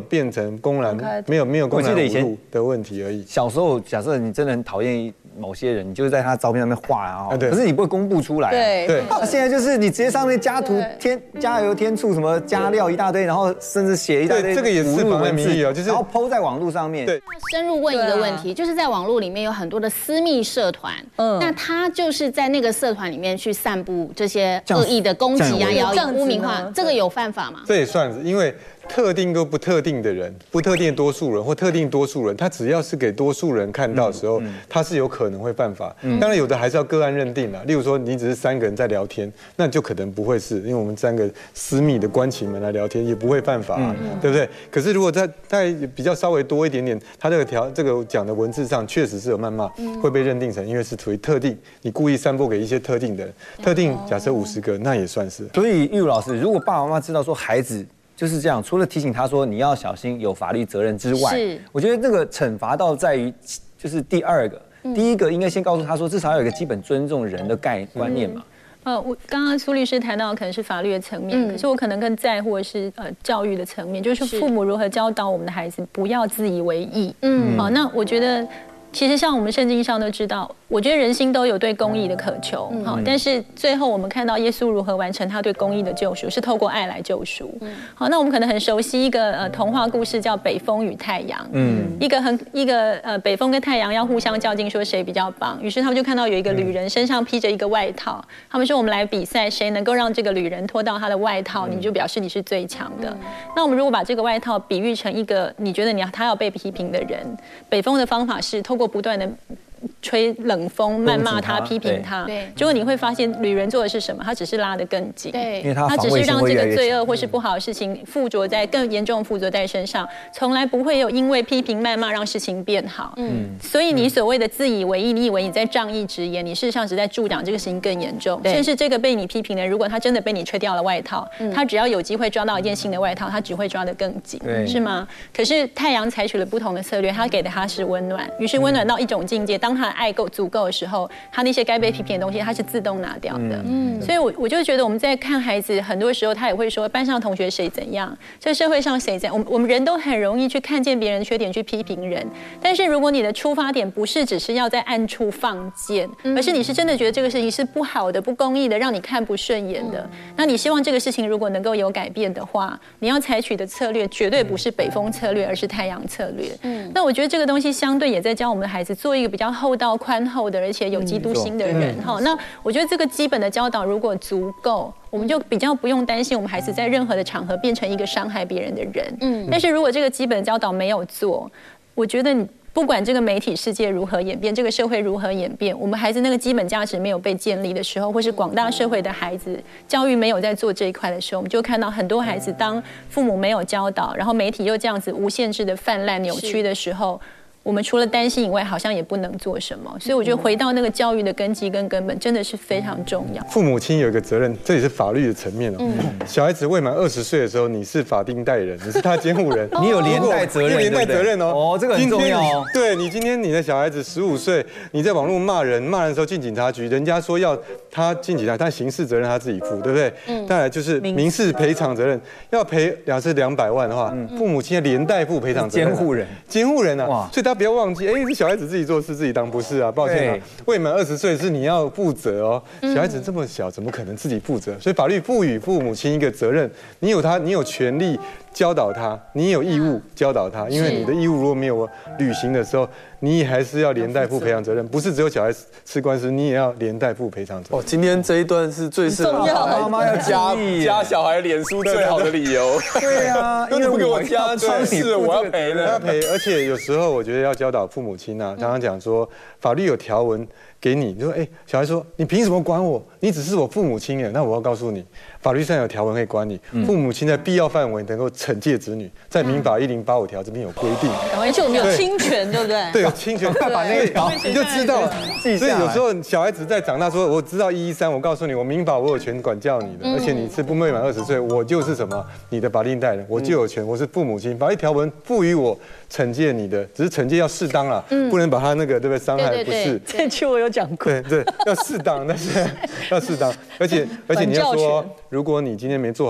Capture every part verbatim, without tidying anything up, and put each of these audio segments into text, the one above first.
变成公然没有没有公然侮辱的问题而已。 小时候，假设你真的很讨厌某些人，你就是在他照片上面画啊，可是你不会公布出来。 对对。 那现在就是你直接上面加图添加油添醋什么加料一大堆，然后甚至写一大堆， 这个也是妨碍名誉啊，就是然后 po 在网络上面。 对。 深入问一个问题，就是在网络里面有很多的私密社团，嗯，那他就是在那个社团里面去散布这些恶意的攻击啊、谣言、污名化，这个有犯法吗？ 这也算是，因为特定跟不特定的人，不特定多数人或特定多数人，他只要是给多数人看到的时候，他是有可能会犯法。当然有的还是要个案认定啦。例如说，你只是三个人在聊天，那就可能不会是，因为我们三个私密的关起门来聊天，也不会犯法啊，对不对？可是如果在在比较稍微多一点点，他这个条这个讲的文字上确实是有谩骂，会被认定成因为是属于特定，你故意散播给一些特定的人，特定假设五十个，那也算是。 所以玉如老师，如果爸爸妈妈知道说孩子就是这样，除了提醒他说你要小心有法律责任之外， 是， 我觉得这个惩罚到在于就是第二个，嗯、第一个应该先告诉他说，至少要有一个基本尊重人的概观念嘛。 嗯、呃，我刚刚苏律师谈到可能是法律的层面，嗯、可是我可能更在乎的是呃教育的层面，就是父母如何教导我们的孩子不要自以为意。嗯，好，那我觉得。其实像我们圣经上都知道，我觉得人心都有对公义的渴求，好、嗯，但是最后我们看到耶稣如何完成他对公义的救赎，是透过爱来救赎。嗯、好，那我们可能很熟悉一个呃童话故事叫《北风与太阳》，嗯，一个很一个呃北风跟太阳要互相较劲，说谁比较棒，于是他们就看到有一个旅人身上披着一个外套，他们说我们来比赛，谁能够让这个旅人脱到他的外套，你就表示你是最强的。嗯、那我们如果把这个外套比喻成一个你觉得你要他要被批评的人，北风的方法是透过不断的吹冷风、谩骂他、批评他，对，结果你会发现，旅人做的是什么？他只是拉得更紧， 对， 因为他他只是让这个罪恶或是不好的事情附着在更严重附着在身上，从来不会有因为批评、谩骂让事情变好。嗯，所以你所谓的自以为意，你以为你在仗义直言，你事实上是在助长这个事情更严重。甚至这个被你批评的人，如果他真的被你吹掉了外套，嗯、他只要有机会抓到一件新的外套，他只会抓得更紧，是吗？可是太阳采取了不同的策略，他给的他是温暖，于是温暖到一种境界。当他的爱够足够的时候，他那些该被批评的东西，他是自动拿掉的。嗯，所以我我就觉得我们在看孩子，很多时候他也会说班上同学谁怎样，这社会上谁怎样。我们我们人都很容易去看见别人的缺点去批评人，但是如果你的出发点不是只是要在暗处放箭，而是你是真的觉得这个事情是不好的、不公义的，让你看不顺眼的，那你希望这个事情如果能够有改变的话，你要采取的策略绝对不是北风策略，而是太阳策略。嗯，那我觉得这个东西相对也在教我们的孩子做一个比较厚道、宽厚的，而且有基督心的人。哈、嗯，那我觉得这个基本的教导如果足够，我们就比较不用担心我们孩子在任何的场合变成一个伤害别人的人。嗯，但是如果这个基本的教导没有做，我觉得你不管这个媒体世界如何演变，这个社会如何演变，我们孩子那个基本价值没有被建立的时候，或是广大社会的孩子教育没有在做这一块的时候，我们就看到很多孩子当父母没有教导，然后媒体又这样子无限制的泛滥扭曲的时候，我们除了担心以外，好像也不能做什么。所以我觉得回到那个教育的根基跟根本，真的是非常重要。 父母亲有一个责任，这也是法律的层面哦。嗯、小孩子未满二十岁的时候，你是法定代理人，你是他监护人， 你有连带责任， 连带责任哦。 哦，这个很重要哦。 对你今天你的小孩子十五岁，你在网络骂人，骂人的时候进警察局，人家说要他进警察，但刑事责任他自己负，对不对？嗯。再来就是民事赔偿责任，要赔两是两百万的话，嗯、父母亲连带负赔偿责任。 监护人， 监护人啊，所以他不要忘记，哎。小孩子自己做事自己当不是啊，抱歉啊，未满二十岁是你要负责哦。小孩子这么小，怎么可能自己负责？所以法律赋予父母亲一个责任，你有他，你有权利教导他，你有义务教导他，因为你的义务如果没有履行的时候，你还是要连带负赔偿责任，不是只有小孩吃官司，你也要连带负赔偿责任。 哦，今天这一段是最适合妈妈要加加小孩脸书最好的理由。 对啊， 因为不给我加，是我要赔了， 要赔。而且有时候我觉得要教导父母亲啊，常常讲说法律有条文给你，你说哎，小孩说你凭什么管我？你只是我父母亲哎，那我要告诉你，法律上有条文可以管你，父母亲在必要范围能够惩戒子女，在民法一零八五条这边有规定， 而且我们有侵权，对不对？ 对，有侵权，快把那个条你就知道。所以有时候小孩子在长大说，我知道一一三，我告诉你，我民法我有权管教你的，而且你是不未满二十岁，我就是什么你的法定代理人，我就有权，我是父母亲，法律条文赋予我惩戒你的，只是惩戒要适当啦，不能把他那个对不对伤害不是。 这句我有讲过。 对对，要适当，但是要适当，而且而且你要说，如果你今天没做好，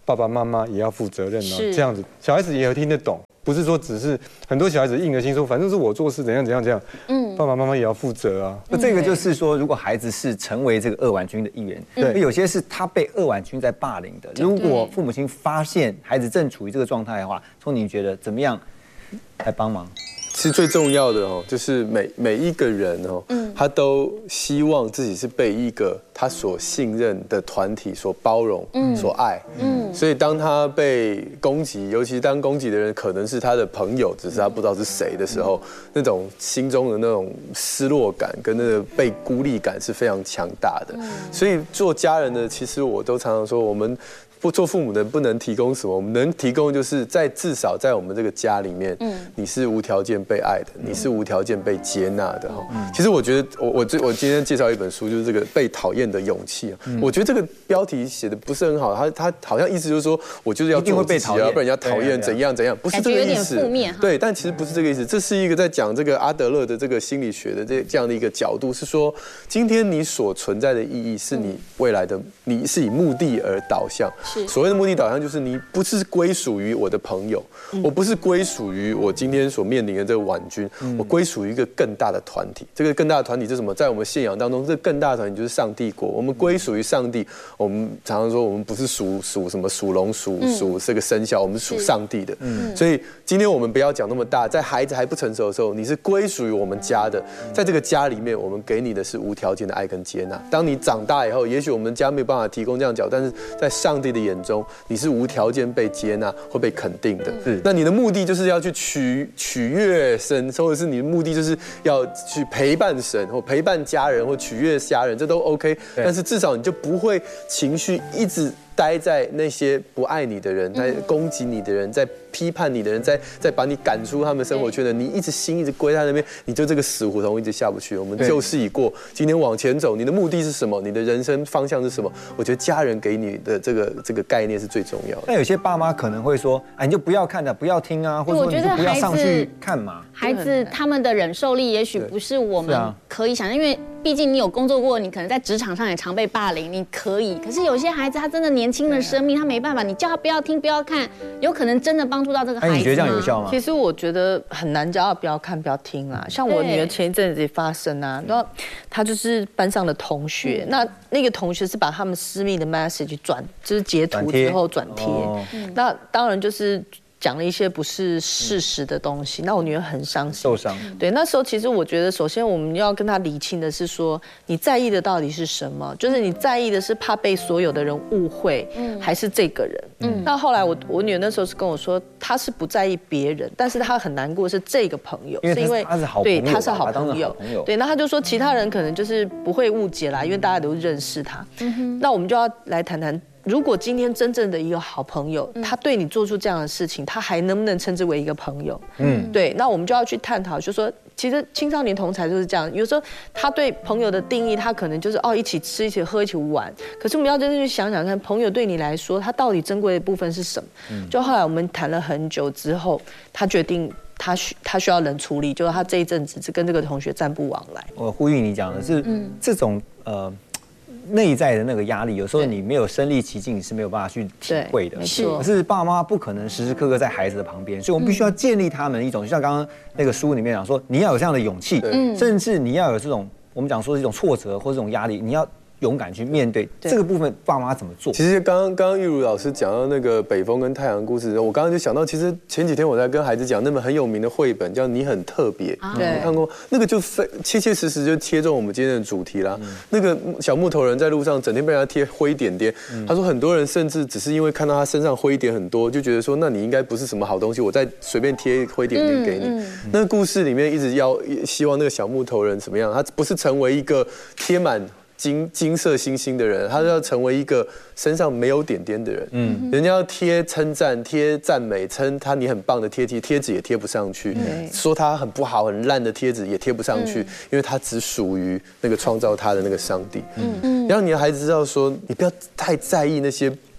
爸爸妈妈也要负责任哦。这样子，小孩子也要听得懂。不是说只是很多小孩子硬着心说，反正是我做事怎样怎样怎样，嗯，爸爸妈妈也要负责啊。 那这个就是说，如果孩子是成为这个恶婉君的一员，对，有些是他被恶婉君在霸凌的。如果父母亲发现孩子正处于这个状态的话，从你觉得怎么样来帮忙？ 其实最重要的哦，就是每每一个人哦，嗯，他都希望自己是被一个他所信任的团体所包容、嗯、所爱，嗯，所以当他被攻击，尤其当攻击的人可能是他的朋友，只是他不知道是谁的时候，那种心中的那种失落感跟那个被孤立感是非常强大的。所以做家人的，其实我都常常说，我们。不做父母的不能提供什么，我们能提供就是在至少在我们这个家里面，嗯，你是无条件被爱的，你是无条件被接纳的哈。嗯、其实我觉得我我我今天介绍一本书，就是这个被讨厌的勇气啊。嗯、我觉得这个标题写的不是很好，他他好像意思就是说我就是要做自己，要被人家讨厌怎样怎样，不是这个意思。 负面对，但其实不是这个意思，这是一个在讲这个阿德勒的这个心理学的这这样的一个角度，是说今天你所存在的意义是你未来的，你是以目的而导向。所谓的目的导向，就是你不是归属于我的朋友，嗯、我不是归属于我今天所面临的这个婉君，嗯、我归属于一个更大的团体。这个更大的团体是什么？在我们信仰当中，这个更大的团体就是上帝国。我们归属于上帝。我们常常说，我们不是属属什么属龙、属属这个生肖，我们是属上帝的。嗯、所以今天我们不要讲那么大，在孩子还不成熟的时候，你是归属于我们家的。在这个家里面，我们给你的是无条件的爱跟接纳。当你长大以后，也许我们家没有办法提供这样的角度，但是在上帝的眼中，你是无条件被接纳或被肯定的。嗯、那你的目的就是要去取取悦神，或者是你的目的就是要去陪伴神，或陪伴家人，或取悦家人，这都 OK。但是至少你就不会情绪一直待在那些不爱你的人，在攻击你的人，在批判你的人，在在把你赶出他们生活圈的，你一直心一直归在那边，你就这个死胡同一直下不去。我们就事已过，今天往前走，你的目的是什么？你的人生方向是什么？我觉得家人给你的这个这个概念是最重要的。 那有些爸妈可能会说，哎，你就不要看了，不要听啊，或者说你就不要上去看嘛。 孩子他们的忍受力也许不是我们可以想象，因为毕竟你有工作过，你可能在职场上也常被霸凌，你可以。可是有些孩子他真的年轻的生命，他没办法，你叫他不要听、不要看，有可能真的帮助到这个孩子吗？ 你觉得这样有效吗？ 其实我觉得很难叫他不要看、不要听啦。像我女儿前一阵子也发生啊，然后她就是班上的同学，那那个同学是把他们私密的 message 转，就是截图之后转贴，那当然就是。讲了一些不是事实的东西，那我女儿很伤心， 受伤。 对，那时候其实我觉得，首先我们要跟她理清的是说，你在意的到底是什么？就是你在意的是怕被所有的人误会，嗯，还是这个人？嗯。那后来我我女儿那时候是跟我说，她是不在意别人，但是她很难过是这个朋友， 是因为他是好朋友， 对，他是好朋友，对。那她就说其他人可能就是不会误解啦，因为大家都认识他。嗯哼。那我们就要来谈谈。如果今天真正的一个好朋友，他对你做出这样的事情，他还能不能称之为一个朋友？嗯，对，那我们就要去探讨，就说其实青少年同才就是这样，有时候他对朋友的定义，他可能就是哦一起吃、一起喝、一起玩。可是我们要真正去想想看，朋友对你来说，他到底珍贵的部分是什么？嗯，就后来我们谈了很久之后，他决定他需他需要人处理，就是他这一阵子是跟这个同学暂不往来。 我呼吁你讲的是，嗯，这种呃。内在的那个压力，有时候你没有身历其境，你是没有办法去体会的。 是， 可是爸妈不可能时时刻刻在孩子的旁边，所以我们必须要建立他们一种，就像刚刚那个书里面讲说，你要有这样的勇气，甚至你要有这种我们讲说是一种挫折或这种压力，你要勇敢去面对这个部分，爸妈怎么做？ 其实刚刚刚刚玉如老师讲到那个北风跟太阳故事，我刚刚就想到，其实前几天我在跟孩子讲那本很有名的绘本，叫《你很特别》，你看过？那个就非切切实实就切中我们今天的主题啦。嗯、那个小木头人在路上整天被人家贴灰点点，嗯、他说很多人甚至只是因为看到他身上灰点很多，就觉得说那你应该不是什么好东西，我再随便贴灰点点给你。嗯嗯、那个故事里面一直要希望那个小木头人怎么样？他不是成为一个贴满。金金色星星的人，他要成为一个身上没有点点的人。嗯，人家要贴称赞、贴赞美，称他你很棒的贴贴贴纸也贴不上去，嗯、说他很不好、很烂的贴纸也贴不上去，嗯、因为他只属于那个创造他的那个上帝。嗯嗯，让你的孩子知道说，你不要太在意那些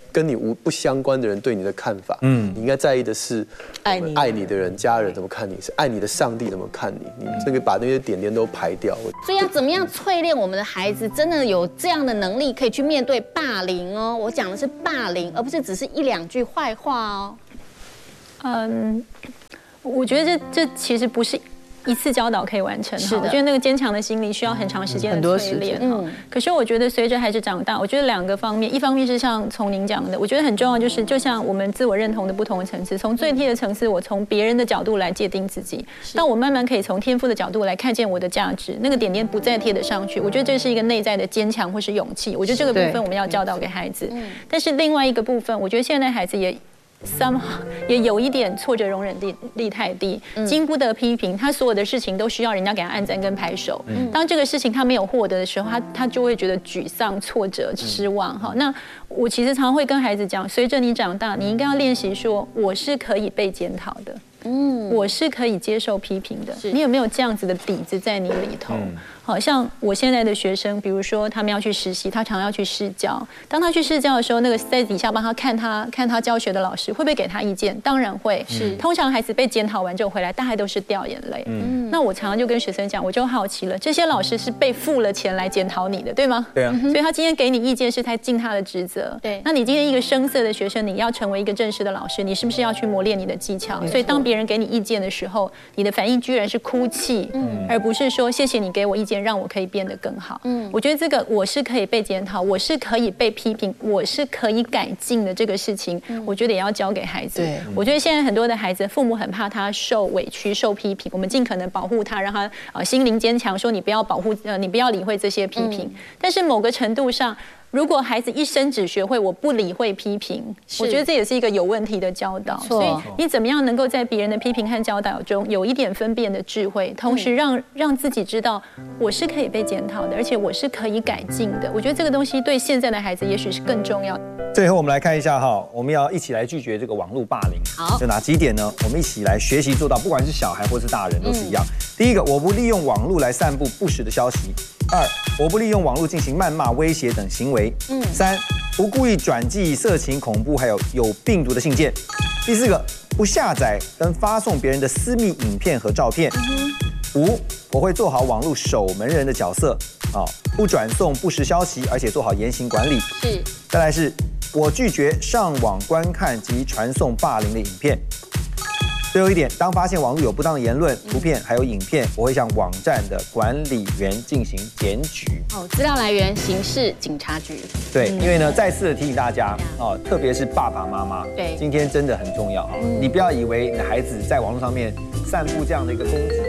跟你无不相关的人对你的看法。嗯，你应该在意的是爱你爱你的人、家人怎么看你，是爱你的上帝怎么看你。你这个把那些点点都排掉。 所以要怎么样淬炼我们的孩子，真的有这样的能力，可以去面对霸凌哦。我讲的是霸凌，而不是只是一两句坏话哦。 嗯，我觉得这这其实不是一次教导可以完成的。我觉得那个坚强的心理需要很长时间的淬炼。嗯，可是我觉得随着孩子长大，我觉得两个方面，一方面是像从您讲的，我觉得很重要，就是就像我们自我认同的不同的层次，从最低的层次，我从别人的角度来界定自己，当我慢慢可以从天赋的角度来看见我的价值，那个点点不再贴得上去，我觉得这是一个内在的坚强或是勇气。我觉得这个部分我们要教导给孩子。但是另外一个部分，我觉得现在孩子也。somehow 也有一点挫折容忍力力太低，经不得批评，他所有的事情都需要人家给他按赞跟拍手。当这个事情他没有获得的时候，他他就会觉得沮丧、挫折、失望。哈，那我其实常会跟孩子讲，随着你长大，你应该要练习说，我是可以被检讨的。嗯，我是可以接受批评的。你有没有这样子的底子在你里头？好像我现在的学生，比如说他们要去实习，他常要去试教。当他去试教的时候，那个在底下帮他看他看他教学的老师会不会给他意见？当然会。是，通常孩子被检讨完之后回来，大概都是掉眼泪。嗯，那我常常就跟学生讲，我就好奇了，这些老师是被付了钱来检讨你的，对吗？ 对啊。 所以他今天给你意见是他尽他的职责。 对。 那你今天一个生涩的学生，你要成为一个正式的老师，你是不是要去磨练你的技巧？所以当别人给你意见的时候，你的反应居然是哭泣，嗯，而不是说谢谢你给我意见，让我可以变得更好。嗯，我觉得这个我是可以被检讨，我是可以被批评，我是可以改进的这个事情，我觉得也要教给孩子。对，我觉得现在很多的孩子，父母很怕他受委屈、受批评，我们尽可能保护他，让他呃心灵坚强，说你不要保护呃你不要理会这些批评。嗯，但是某个程度上，如果孩子一生只学会我不理会批评，我觉得这也是一个有问题的教导。所以你怎么样能够在别人的批评和教导中有一点分辨的智慧，同时让让自己知道我是可以被检讨的，而且我是可以改进的。我觉得这个东西对现在的孩子也许是更重要。 最后我们来看一下哈，我们要一起来拒绝这个网络霸凌。 好， 有哪几点呢？我们一起来学习做到，不管是小孩或是大人都是一样。嗯，第一个，我不利用网络来散布不实的消息。二，我不利用网络进行谩骂、威胁等行为。嗯。三，不故意转寄色情、恐怖还有有病毒的信件。第四个，不下载跟发送别人的私密影片和照片。嗯，五，我会做好网络守门人的角色，啊，不转送不实消息，而且做好言行管理。 是。再来是，我拒绝上网观看及传送霸凌的影片。最后一点，当发现网络有不当的言论、图片还有影片，我会向网站的管理员进行检举。 哦，资料来源刑事警察局。 对，因为呢，再次的提醒大家哦，特别是爸爸妈妈， 对， 今天真的很重要啊！你不要以为你的孩子在网络上面散布这样的一个攻击。